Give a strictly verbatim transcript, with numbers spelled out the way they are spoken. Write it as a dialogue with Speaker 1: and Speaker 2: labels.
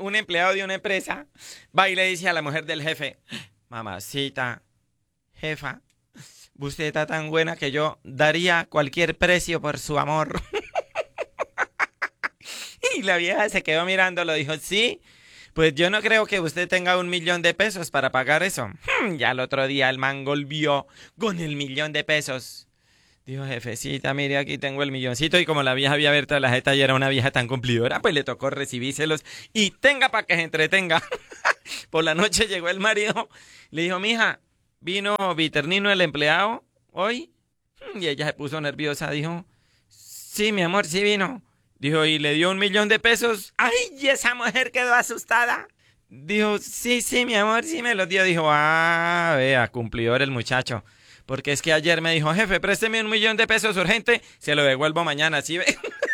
Speaker 1: un empleado de una empresa va y le dice a la mujer del jefe, mamacita, jefa, usted está tan buena que yo daría cualquier precio por su amor. Y la vieja se quedó mirándolo, dijo, sí, pues yo no creo que usted tenga un millón de pesos para pagar eso. Hmm, ya el otro día el man volvió con el millón de pesos. Dijo, jefecita, mire, aquí tengo el milloncito. Y como la vieja había abierto la jeta y era una vieja tan cumplidora, pues le tocó recibírselos y tenga para que se entretenga. Por la noche llegó el marido, le dijo, mija, ¿vino Viternino el empleado hoy? Y ella se puso nerviosa, dijo, sí, mi amor, sí vino. Dijo, ¿y le dio un millón de pesos? ¡Ay! Y esa mujer quedó asustada. Dijo, sí, sí, mi amor, sí me los dio. Dijo, ah, vea, cumplidor el muchacho. Porque es que ayer me dijo, jefe, présteme un millón de pesos urgente, se lo devuelvo mañana, ¿sí ve?